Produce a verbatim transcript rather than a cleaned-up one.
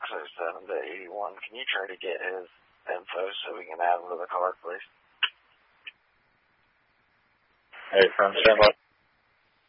six oh seven to eighty-one. Can you try to get his info so we can add him to the card, please? Hey, from standby.